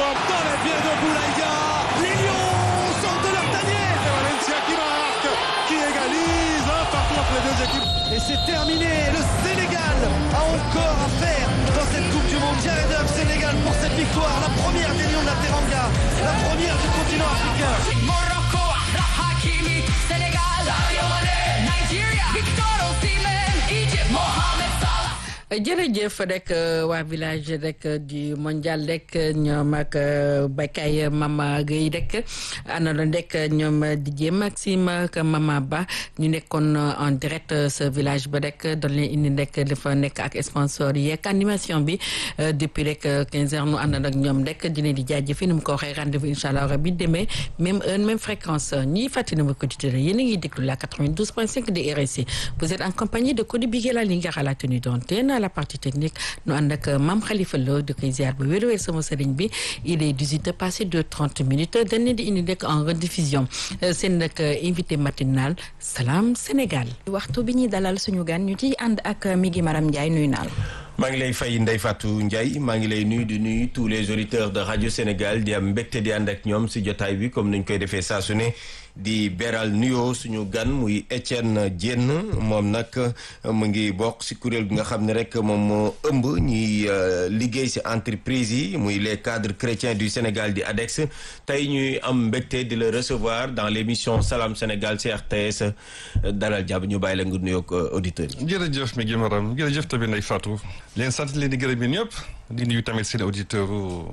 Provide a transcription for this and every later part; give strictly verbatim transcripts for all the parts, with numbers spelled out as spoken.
dans les pieds de Boulaïda. Les Lions sortent de leur tanière. Et Valencia qui marque, qui égalise un partout entre les deux équipes. Et c'est terminé. Le Sénégal a encore à faire dans cette Coupe du Monde. Jared Huff, Sénégal pour cette victoire. La première des Lions de la Teranga. La première du continent africain. Morocco, Achraf Hakimi, Sénégal, Sadio Mané, Nigeria, Victor Osimhen, Egypt, Mohamed Salah. jërëjëf rek waa village rek du mondial rek ñoom ak Bakay Mama Gueye rek àndaloon rek ñoom Didier Maxime ak Mama Ba ñu nekkoon en direct ce village ba rek doon leen indi rek dafa nekk ak sponsor yi ak animation bi depuis rek quinze heures nu àndal ak ñoom rek dina di jaajëfee ni mu ko waxee rendez-vous incha allah rabi demee même heure même fréquence ñiy fàttali na ma auditeurs yéen a ngi déglu la quatre-vingt-douze point cinq de R S I. Vous êtes en compagnie de Cody Bigué la Linguère à la tenue d'antenne. La partie technique nu ànd ak Mame Khalifa Lo di koy ziar ba wér-wér sama sëriñ bi il est dix-huit heures passé de trente minutes dañ leen di indi rek en rediffusion seen nag invité matinal Salam Sénégal. waxtu bi ñuy dalal suñu gan ñu ciy ànd ak Migui Maram Ndiaye nuyu naa la. maa ngi lay fay Ndeye Fatou Ndiaye maa ngi lay nuyu di nuyu tous les auditeurs de Radio Sénégal di am mbégte di ànd ak ñoom si jotaay bi comme nañ koy defee saa su ne di beral nuyoo suñu gan muy Etienne Diène moom nag mu ngi bokk si kuréel bi nga xam ne rek moom moo ëmb ñuy liggéey si entreprise yi muy les cadres chrétiens du Sénégal di ADEX tey ñuy am mbégte di la recevoir dans l' émission Salam Sénégal C R T S dalal jàmm ñu bàyyi la nga nuyoog auditeurs yi. jërëjëf Migui Maram jërëjëf tamit Ndeye Fatou leen sant leen di gërëm yi ñëpp di nuyu tamit seen auditeur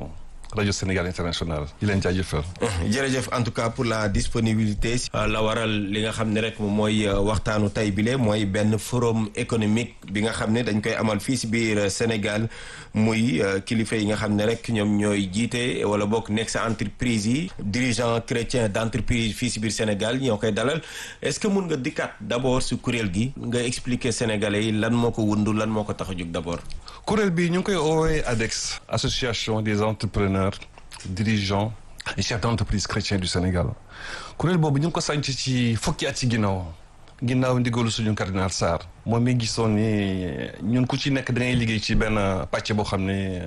Radio Sénégal International di leen jaajëfal. jërëjëf en tout cas pour la disponibilité. la waral li nga xam ne rek moom mooy waxtaanu tay bile mooy benn forum économique bi nga xam ne dañ koy amal fii si biir Sénégal muy kilifa yi nga xam ne rek ñoom ñooy jiite wala bokk nekk sa entreprise yi dirigeant chrétien d' entreprise fii si biir Sénégal ñoo koy dalal est ce que mun nga dikkaat d' abord si kuréel gi nga expliquer sénégalais yi lan moo ko wundu lan moo ko tax a jóg d' abord. kuréel bi ñu ngi koy oowee ADEX association des entrepreneurs dirigeants et chefs d'entreprise chrétiens du Sénégal kuréel boobu ñu ngi ko sànc ci fukki at ci ginnaaw ginnaaw ndigalu suñu cardinal Sarr moom mi gisoon ni ñun ku ci nekk da ngay liggéey ci benn pàcc boo xam ne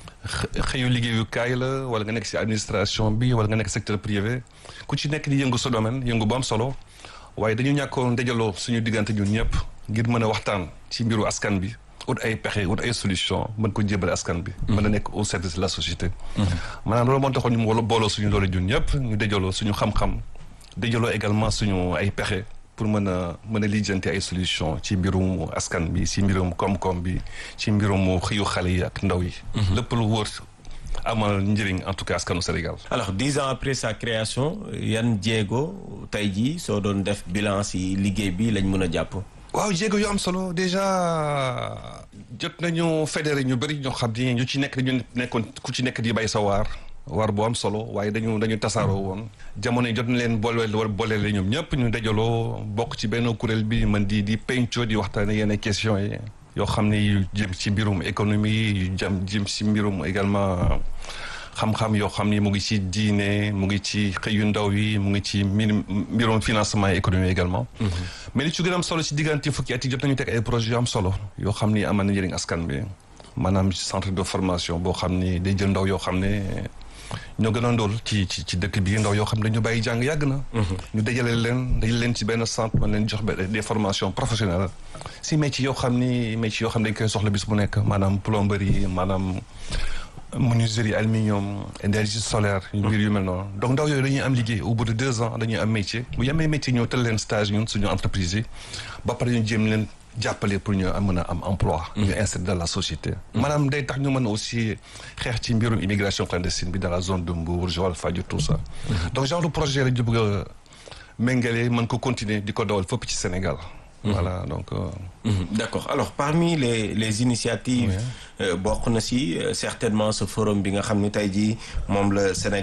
xëyu liggéeyukaay la wala nga nekk ci administration bi wala nga nekk secteur privé ku ci nekk di yëngu sa domaine yëngu bu am solo waaye dañu ñàkkoon dajaloo suñu diggante ñun ñëpp ngir mën a waxtaan ci mbiru askan bi ut ay pexe ut ay solution mën ko jébale askan bi mën a nekk au service de la société maanaam loolu moo taxoon ñu booloo suñu doole ñun ñëpp ñu dajaloo suñu xam-xam dajaloo également suñu ay pexe pour mën a mën a lijjanti ay solution ci mbirum askan bi ci mbirum koom-koom bi ci mbirum xëyu xale yi ak ndaw yi lépp lu wër amal njëriñ en tout cas askanu Sénégal. alors dix ans après sa création yan jéego tey jii soo doon def bilan ci liggéey bi lañ mën a jàpp. waaw jéego yu am solo déjà jot nañu fédéré ñu bëri ñoo xam ni ñu ci nekk dañu nekkoon ku ci nekk di bay sa waar waar bu am solo waaye dañu dañu tasaaroo woon jamono yi jot na leen boole wala boole la ñoom ñëpp ñu dajaloo bokk ci benn kuréel bi man di di penco di waxtaane yenn questions yi yoo xam ne yu jëm ci mbirum économie yu jëm jëm ci mbirum également xam-xam yoo xam ni mu ngi ci diine mu ngi ci xëyu ndaw yi mu ngi ci mbirum financement économique également. mais li ci gën a am solo ci diggante fukki at yi jot nañu teg ay projets yu am solo yoo xam ni amal na njëriñ askan bi maanaam centre de formation boo xam ni day jël ndaw yoo xam ne ñoo gën a ndóol ci ci ci dëkk bi ndaw yoo xam ne dañu bàyyi jàng yàgg na. ñu dajale leen dajale leen ci benn centre man leen jox des formations professionnelles si métiers yoo xam ni métiers yoo xam ne dañ koy soxla bis bu nekk maanaam plomberie maanaam. menuiserie aluminium énergie solaire mbir yu mel noonu donc ndaw yooyu dañuy am liggéey au bout de deux ans dañuy am métier bu yemee métier ñëw tël leen stage ñun suñu entreprise yi ba pare ñu jéem leen jàppale pour ñu mën a am emploi ñu insérer dans la société maanaam day tax ñu mën a aussi xeex ci mbirum immigration clandestine bi dans la zone de Mbour Joal Fadiouth tout ça donc genre de projet la ñu bëgg a méngale mën ko continuer di ko dawal fépp ci Sénégal voilà donc. Euh... Mmh, d'accord alors parmi les les initiatives. bokk na si certainement ce forum bi nga xam ne tey jii moom la Sénégal.